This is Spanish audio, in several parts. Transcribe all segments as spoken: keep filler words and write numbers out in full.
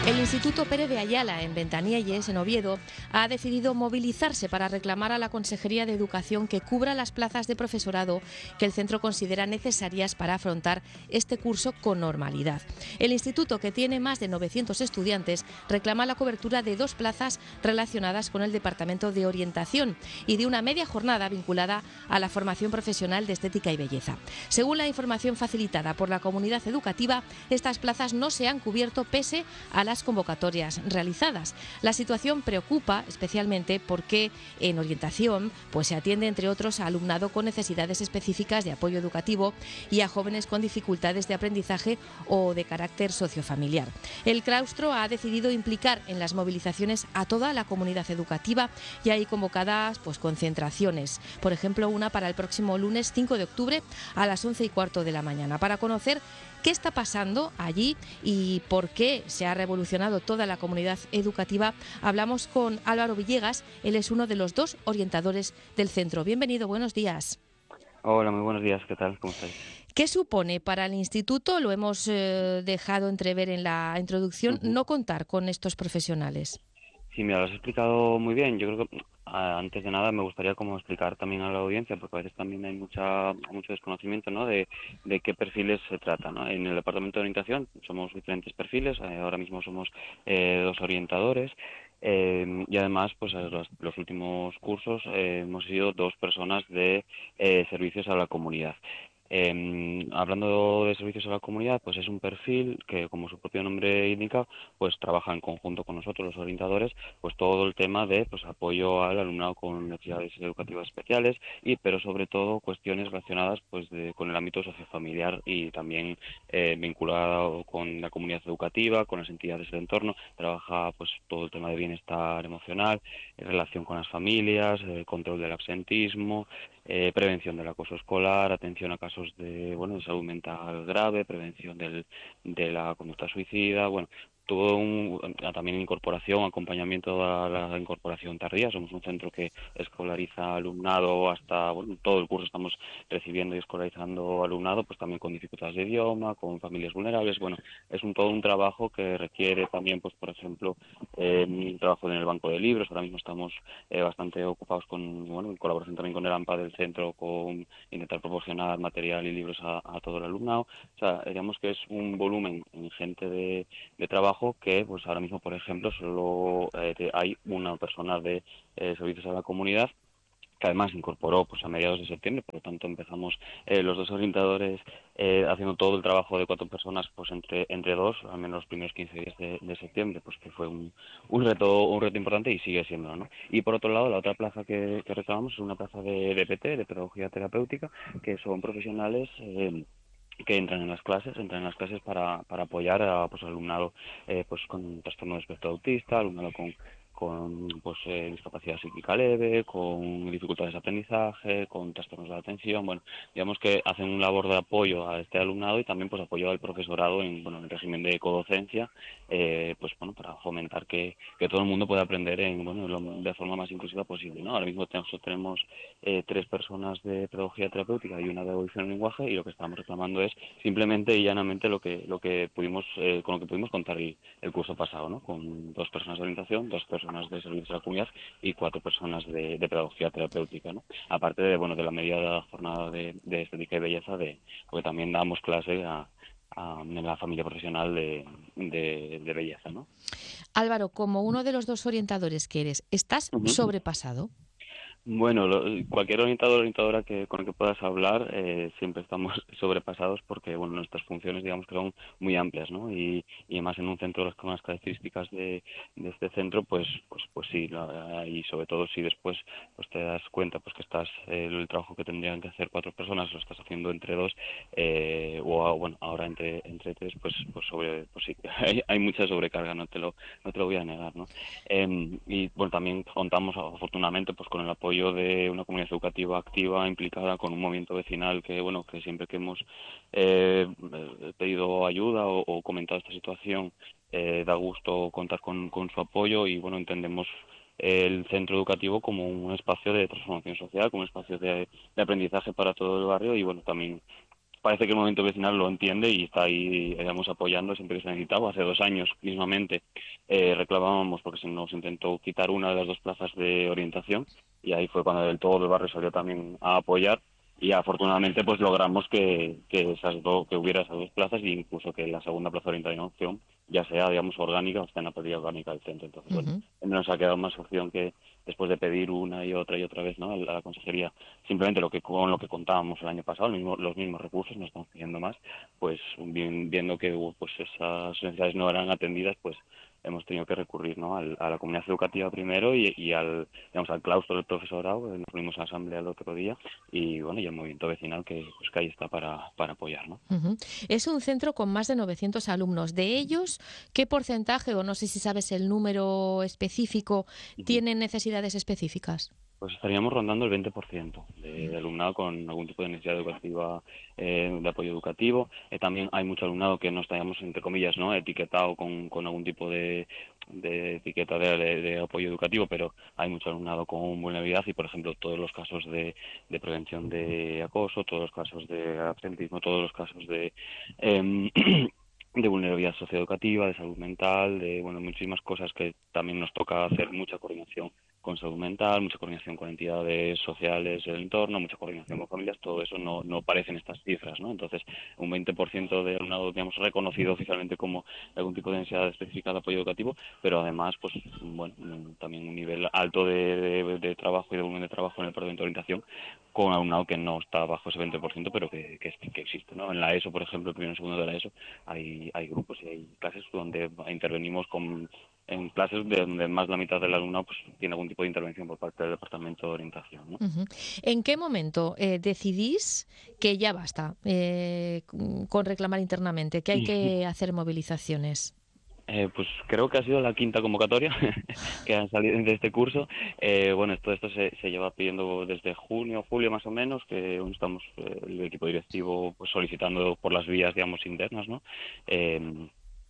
El Instituto Pere de Ayala, en Ventanielles, en Oviedo, ha decidido movilizarse para reclamar a la Consejería de Educación que cubra las plazas de profesorado que el centro considera necesarias para afrontar este curso con normalidad. El instituto, que tiene más de novecientos estudiantes, reclama la cobertura de dos plazas relacionadas con el Departamento de Orientación y de una media jornada vinculada a la formación profesional de estética y belleza. Según la información facilitada por la comunidad educativa, estas plazas no se han cubierto pese a las convocatorias realizadas. La situación preocupa especialmente porque en orientación pues se atiende, entre otros, a alumnado con necesidades específicas de apoyo educativo y a jóvenes con dificultades de aprendizaje o de carácter sociofamiliar. El claustro ha decidido implicar en las movilizaciones a toda la comunidad educativa y hay convocadas pues concentraciones, por ejemplo una para el próximo lunes cinco de octubre a las once y cuarto de la mañana, para conocer qué está pasando allí y por qué se ha revolucionado toda la comunidad educativa. Hablamos con Álvaro Villegas, él es uno de los dos orientadores del centro. Bienvenido, buenos días. Hola, muy buenos días, ¿qué tal? ¿Cómo estáis? ¿Qué supone para el instituto, lo hemos eh, dejado entrever en la introducción, Ujú. no contar con estos profesionales? Sí, mira, lo has explicado muy bien. Yo creo que ah, antes de nada me gustaría como explicar también a la audiencia, porque a veces también hay mucha mucho desconocimiento, ¿no? De, de qué perfiles se trata, ¿no? En el departamento de orientación somos diferentes perfiles. eh, ahora mismo somos eh, dos orientadores. eh, y además, pues a los, los últimos cursos eh, hemos sido dos personas de eh, servicios a la comunidad. Eh, hablando de servicios a la comunidad, pues es un perfil que, como su propio nombre indica, pues trabaja en conjunto con nosotros, los orientadores, pues todo el tema de pues apoyo al alumnado con necesidades educativas especiales, y pero sobre todo cuestiones relacionadas pues de, con el ámbito sociofamiliar y también eh, vinculado con la comunidad educativa, con las entidades del entorno. Trabaja pues todo el tema de bienestar emocional, en relación con las familias, eh, control del absentismo, eh, prevención del acoso escolar, atención a casos de bueno de salud mental grave, prevención del, de la conducta suicida, bueno, todo un, también incorporación, acompañamiento a la incorporación tardía. Somos un centro que escolariza alumnado hasta, bueno, todo el curso estamos recibiendo y escolarizando alumnado, pues también con dificultades de idioma, con familias vulnerables. Bueno, es un todo un trabajo que requiere también, pues por ejemplo, eh, un trabajo en el banco de libros. Ahora mismo estamos eh, bastante ocupados con, bueno, en colaboración también con el AMPA del centro, con intentar proporcionar material y libros a, a todo el alumnado. O sea, digamos que es un volumen ingente de, de trabajo que, pues ahora mismo, por ejemplo, solo eh, hay una persona de eh, servicios a la comunidad, que además se incorporó pues a mediados de septiembre. Por lo tanto empezamos eh, los dos orientadores eh, haciendo todo el trabajo de cuatro personas pues entre entre dos, al menos los primeros quince días de, de septiembre, pues que fue un, un reto un reto importante y sigue siendo, ¿no? Y por otro lado, la otra plaza que, que reclamamos es una plaza de, de P T, de pedagogía terapéutica, que son profesionales eh, que entran en las clases, entran en las clases para, para apoyar a pues alumnado eh, pues con trastorno de espectro autista, alumnado con con pues eh, discapacidad psíquica leve, con dificultades de aprendizaje, con trastornos de la atención. Bueno, digamos que hacen un labor de apoyo a este alumnado y también pues apoyo al profesorado en bueno en régimen de codocencia, eh, pues bueno, para fomentar que, que todo el mundo pueda aprender en bueno lo, de forma más inclusiva posible, ¿no? Ahora mismo tenemos, tenemos eh, tres personas de pedagogía terapéutica y una de audición en lenguaje, y lo que estamos reclamando es simplemente y llanamente lo que lo que pudimos eh, con lo que pudimos contar el, el curso pasado, ¿no? Con dos personas de orientación, dos personas de servicios a la comunidad y cuatro personas de, de pedagogía terapéutica, ¿no? Aparte de bueno de la media jornada de, de estética y belleza, de porque también damos clase a, a en la familia profesional de, de, de belleza, ¿no? Álvaro, como uno de los dos orientadores que eres, ¿estás Uh-huh. sobrepasado? Bueno, lo- cualquier orientador o orientadora que, con el que puedas hablar, eh, siempre estamos sobrepasados porque, bueno, nuestras funciones, digamos que son muy amplias, ¿no? Y, y además en un centro con las características de, de este centro, pues, pues, pues sí, la- y sobre todo si después, pues te das cuenta, pues que estás, eh, el trabajo que tendrían que hacer cuatro personas lo estás haciendo entre dos, eh, o a- bueno, ahora entre, entre tres, pues, pues sobre, pues sí, hay, hay mucha sobrecarga, no te lo, no te lo voy a negar, ¿no? Eh, y bueno, también contamos afortunadamente pues con el apoyo de una comunidad educativa activa, implicada, con un movimiento vecinal que bueno que siempre que hemos eh, pedido ayuda o, o comentado esta situación, eh, da gusto contar con, con su apoyo. Y bueno, entendemos el centro educativo como un espacio de transformación social, como un espacio de, de aprendizaje para todo el barrio, y bueno, también parece que el movimiento vecinal lo entiende y está ahí, digamos, apoyando siempre que se ha necesitado. Hace dos años, mismamente, eh, reclamábamos porque se nos intentó quitar una de las dos plazas de orientación y ahí fue cuando del todo el barrio salió también a apoyar y afortunadamente pues logramos que, que esas dos, que hubiera esas dos plazas e incluso que la segunda plaza de orientación ya sea, digamos, orgánica o esté en la partida orgánica del centro. Entonces, bueno, Ujú. nos ha quedado más opción que después de pedir una y otra y otra vez, ¿no?, a la consejería, simplemente lo que con lo que contábamos el año pasado, el mismo, los mismos recursos, no estamos pidiendo más, pues bien, viendo que pues esas necesidades no eran atendidas, pues hemos tenido que recurrir, ¿no?, al, a la comunidad educativa primero y, y al, digamos, al claustro del profesorado. Nos reunimos en la asamblea el otro día y bueno, y el movimiento vecinal que, pues, que ahí está para, para apoyar, ¿no? Ujú. Es un centro con más de novecientos alumnos. De ellos, ¿qué porcentaje, o no sé si sabes el número específico, Ujú. tienen necesidades específicas? Pues estaríamos rondando el veinte por ciento de, de alumnado con algún tipo de necesidad educativa, eh, de apoyo educativo. Eh, también hay mucho alumnado que no estaríamos, entre comillas, ¿no?, etiquetado con, con algún tipo de, de etiqueta de, de- de apoyo educativo, pero hay mucho alumnado con vulnerabilidad y, por ejemplo, todos los casos de, de prevención de acoso, todos los casos de absentismo, todos los casos de... em, de vulnerabilidad socioeducativa, de salud mental, de bueno, muchísimas cosas que también nos toca hacer mucha coordinación con salud mental, mucha coordinación con entidades sociales del entorno, mucha coordinación con familias. Todo eso no, no aparece en estas cifras, ¿no? Entonces, un veinte por ciento de alumnado, digamos, reconocido oficialmente como algún tipo de necesidad específica de apoyo educativo, pero además, pues, bueno, también un nivel alto de, de, de trabajo y de volumen de trabajo en el departamento de orientación, con alumnado que no está bajo ese veinte por ciento, pero que, que, que existe, ¿no? En la ESO, por ejemplo, el primero y segundo de la ESO, hay, hay grupos y hay clases donde intervenimos con en clases de donde más de la mitad del alumnado pues tiene algún tipo de intervención por parte del departamento de orientación, ¿no? Ujú. ¿En qué momento eh, decidís que ya basta eh, c- con reclamar internamente, que hay que hacer movilizaciones? Eh, pues creo que ha sido la quinta convocatoria que han salido de este curso. Eh, bueno, todo esto se, se lleva pidiendo desde junio, julio más o menos, que aún estamos eh, el equipo directivo pues solicitando por las vías, digamos, internas, ¿no? Eh,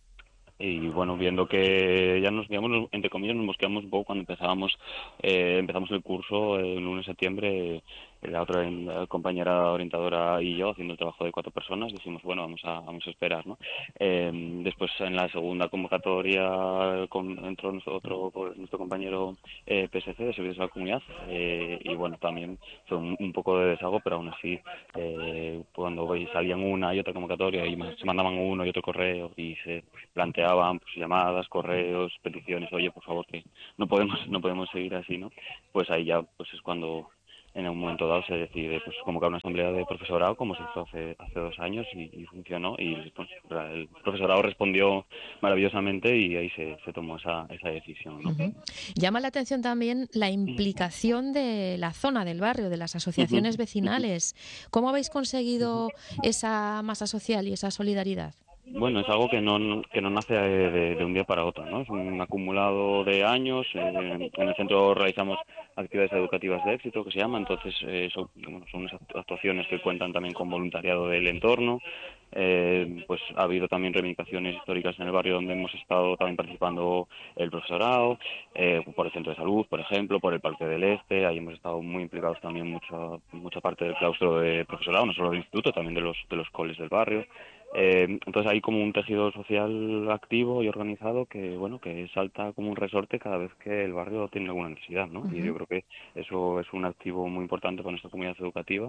y bueno, viendo que ya nos, digamos, nos- entre comillas, nos mosqueamos un poco cuando empezábamos, eh, empezamos el curso el uno de septiembre, eh, la otra eh, compañera orientadora y yo haciendo el trabajo de cuatro personas, decimos, bueno, vamos a, vamos a esperar, ¿no? Eh, después en la segunda convocatoria con, entró nuestro, otro, nuestro compañero eh, P S C de Servicios a la Comunidad, eh, y bueno, también fue un, un poco de desahogo, pero aún así, eh, cuando veis, salían una y otra convocatoria y se mandaban uno y otro correo y se planteaban pues, llamadas, correos, peticiones, oye, por favor, que no podemos no podemos seguir así, ¿no? Pues ahí ya pues es cuando en un momento dado se decide pues convocar una asamblea de profesorado, como se hizo hace hace dos años y, y funcionó, y pues, el profesorado respondió maravillosamente y ahí se, se tomó esa, esa decisión, ¿no? Ujú. Llama la atención también la implicación de la zona del barrio, de las Ujú, asociaciones ujú, vecinales. ¿Cómo habéis ujú. conseguido esa masa social y esa solidaridad? Bueno, es algo que no, no- que no nace de, de- de un día para otro, ¿no? Es un acumulado de años. Eh, en el centro realizamos actividades educativas de éxito, que se llama, entonces eh, son, bueno, son unas actu- actuaciones que cuentan también con voluntariado del entorno. Eh, pues ha habido también reivindicaciones históricas en el barrio donde hemos estado también participando el profesorado, eh, por el centro de salud, por ejemplo, por el Parque del Este. Ahí hemos estado muy implicados también mucha mucha parte del claustro de profesorado, no solo del instituto, también de los de los coles del barrio. Eh, entonces hay como un tejido social activo y organizado que bueno que salta como un resorte cada vez que el barrio tiene alguna necesidad, ¿no? Y yo Ujú. creo que eso es un activo muy importante para nuestra comunidad educativa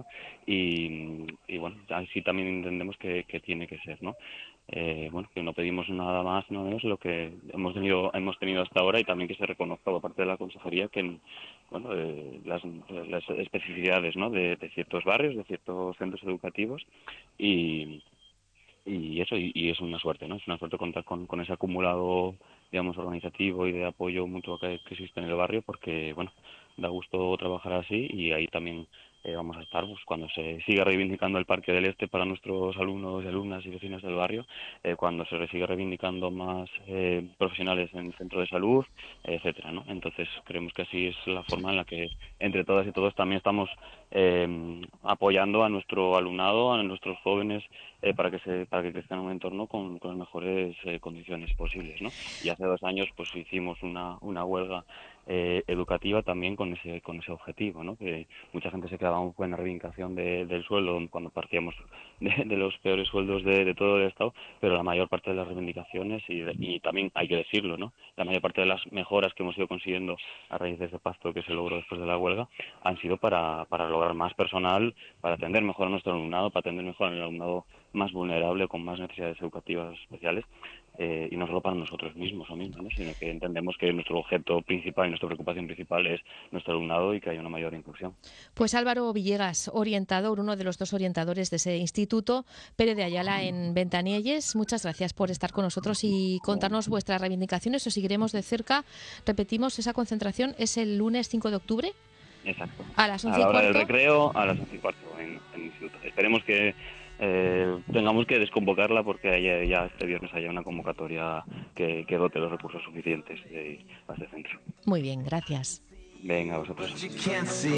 y, y bueno, así también entendemos que, que tiene que ser, ¿no? Eh, bueno, que no pedimos nada más, no menos lo que hemos tenido hemos tenido hasta ahora y también que se reconozca por parte de la consejería que bueno eh, las, las especificidades, ¿no?, de, de ciertos barrios, de ciertos centros educativos y y eso, y, y es una suerte, ¿no? Es una suerte contar con, con ese acumulado, digamos, organizativo y de apoyo mutuo que, que existe en el barrio, porque, bueno, da gusto trabajar así y ahí también eh, vamos a estar pues, cuando se siga reivindicando el Parque del Este para nuestros alumnos y alumnas y vecinos del barrio, eh, cuando se siga reivindicando más eh, profesionales en el centro de salud, etcétera, ¿no? Entonces creemos que así es la forma en la que entre todas y todos también estamos eh, apoyando a nuestro alumnado, a nuestros jóvenes, eh, para que se para que crezcan en un entorno con, con las mejores eh, condiciones posibles, ¿no? Y hace dos años pues hicimos una, una huelga eh, educativa también con ese con ese objetivo, ¿no? Que mucha gente se quedaba un poco en la reivindicación de, del sueldo cuando partíamos de, de los peores sueldos de, de todo el Estado, pero la mayor parte de las reivindicaciones y, de, y también hay que decirlo, ¿no? La mayor parte de las mejoras que hemos ido consiguiendo a raíz de ese pacto que se logró después de la huelga han sido para, para lograr más personal, para atender mejor a nuestro alumnado, para atender mejor al alumnado más vulnerable, con más necesidades educativas especiales. Eh, y no solo para nosotros mismos o mismas, ¿no? Sino que entendemos que nuestro objeto principal y nuestra preocupación principal es nuestro alumnado y que haya una mayor inclusión. Pues Álvaro Villegas, orientador, uno de los dos orientadores de ese instituto, Pere de Ayala en Ventanielles, muchas gracias por estar con nosotros y contarnos vuestras reivindicaciones. Os seguiremos de cerca. Repetimos, esa concentración es el lunes cinco de octubre. Exacto. A las once A y la hora cuarto. del recreo, a las once y cuarto en, en el instituto. Esperemos que eh, tengamos que desconvocarla porque haya, ya este viernes haya una convocatoria que, que dote los recursos suficientes de, a este centro. Muy bien, gracias. Venga, vosotros.